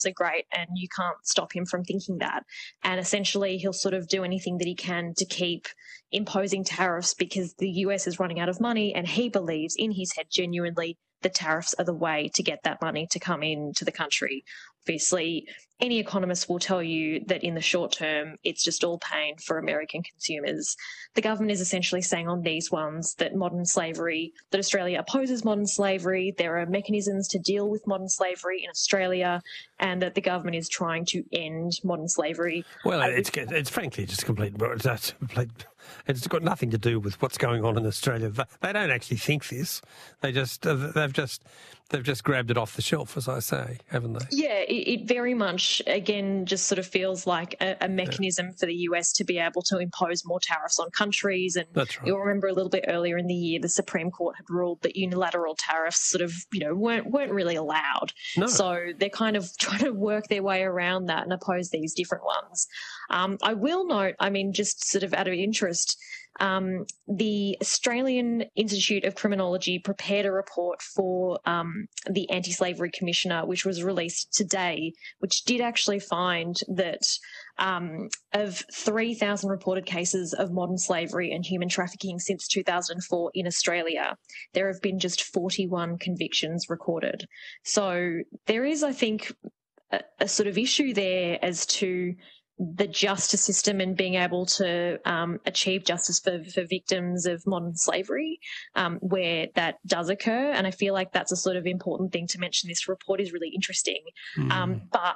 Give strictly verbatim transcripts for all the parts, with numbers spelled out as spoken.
are great, and you can't stop him from thinking that. And essentially he'll sort of do anything that he can to keep imposing tariffs because the U S is running out of money, and he believes in his head genuinely the tariffs are the way to get that money to come into the country. Obviously, any economist will tell you that in the short term, it's just all pain for American consumers. The government is essentially saying on these ones that modern slavery, that Australia opposes modern slavery, there are mechanisms to deal with modern slavery in Australia, and that the government is trying to end modern slavery. Well, it's it's frankly just complete. That's complete. It's got nothing to do with what's going on in Australia. They don't actually think this. They just they've just they've just grabbed it off the shelf, as I say, haven't they? Yeah, it, it very much again just sort of feels like a, a mechanism yeah. for the U S to be able to impose more tariffs on countries. And That's right. You'll remember a little bit earlier in the year, the Supreme Court had ruled that unilateral tariffs sort of you know weren't weren't really allowed. No. So they're kind of trying to work their way around that and oppose these different ones. Um, I will note, I mean, just sort of out of interest. Um, the Australian Institute of Criminology prepared a report for um, the Anti-Slavery Commissioner, which was released today, which did actually find that um, of three thousand reported cases of modern slavery and human trafficking since two thousand four in Australia, there have been just forty-one convictions recorded. So there is, I think, a, a sort of issue there as to the justice system and being able to um, achieve justice for, for victims of modern slavery um, where that does occur. And I feel like that's a sort of important thing to mention. This report is really interesting, mm. um, but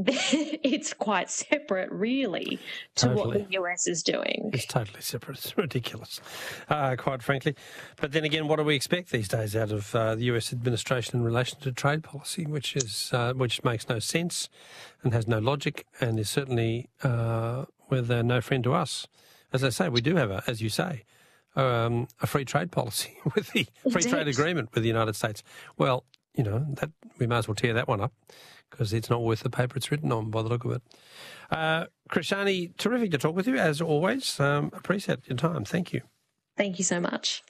it's quite separate, really, to totally. what the U S is doing. It's totally separate. It's ridiculous, uh, quite frankly. But then again, what do we expect these days out of uh, the U S administration in relation to trade policy, which is uh, which makes no sense and has no logic, and is certainly uh, with uh, no friend to us. As I say, we do have, a, as you say, um, a free trade policy with the free Indeed. trade agreement with the United States. Well, you know, that we may as well tear that one up, because it's not worth the paper it's written on by the look of it. Uh, Krishani, terrific to talk with you, as always. Um, appreciate your time. Thank you. Thank you so much.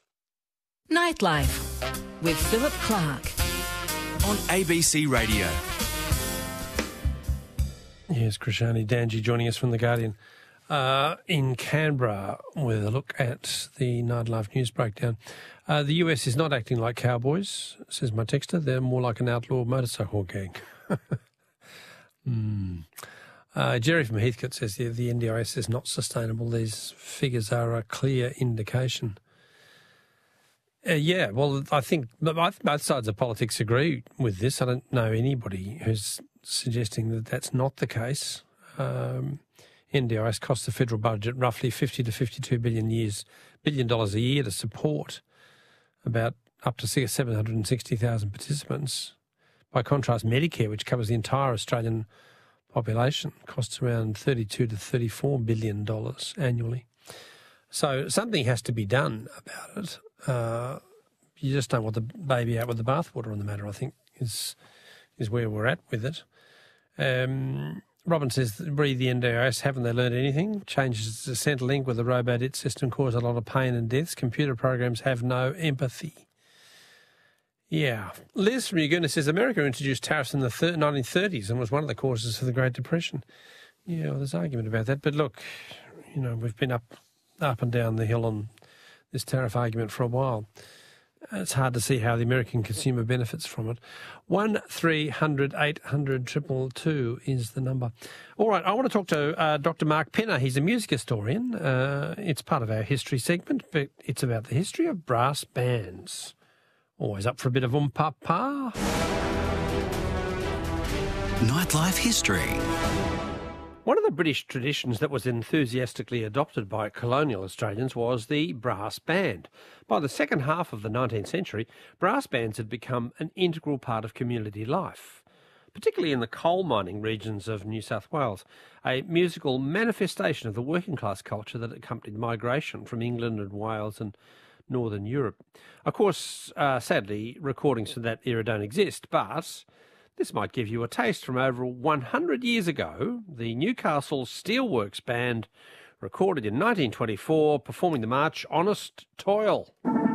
Nightlife with Philip Clark on A B C Radio. Yes, Krishani Danji joining us from The Guardian uh, in Canberra with a look at the Nightlife news breakdown. Uh, the U S is not acting like cowboys, says my texter. They're more like an outlaw motorcycle gang. mm. uh, Jerry from Heathcote says the, the N D I S is not sustainable. These figures are a clear indication. Uh, yeah, well, I think both sides of politics agree with this. I don't know anybody who's suggesting that that's not the case. Um, N D I S costs the federal budget roughly fifty to fifty-two billion years, billion dollars a year to support about up to seven hundred sixty thousand participants. By contrast, Medicare, which covers the entire Australian population, costs around thirty-two to thirty-four billion dollars annually. So something has to be done about it. Uh, you just don't want the baby out with the bathwater on the matter, I think, is is where we're at with it. Um, Robin says, breathe the N D I S, haven't they learned anything? Changes to Centrelink with the Robo-Debt system cause a lot of pain and deaths. Computer programs have no empathy. Yeah. Liz from Uganda says, America introduced tariffs in the nineteen thirties and was one of the causes for the Great Depression. Yeah, well, there's argument about that. But look, you know, we've been up, up and down the hill on this tariff argument for a while. It's hard to see how the American consumer benefits from it. one three hundred eight hundred two two two is the number. All right, I want to talk to uh, Doctor Mark Penner. He's a music historian. Uh, it's part of our history segment, but it's about the history of brass bands. Always up for a bit of um-pa-pa. Nightlife history. One of the British traditions that was enthusiastically adopted by colonial Australians was the brass band. By the second half of the nineteenth century, brass bands had become an integral part of community life, particularly in the coal mining regions of New South Wales, a musical manifestation of the working class culture that accompanied migration from England and Wales and Northern Europe. Of course, uh, sadly, recordings from that era don't exist, but this might give you a taste from over one hundred years ago. The Newcastle Steelworks Band recorded in nineteen twenty-four performing the march Honest Toil.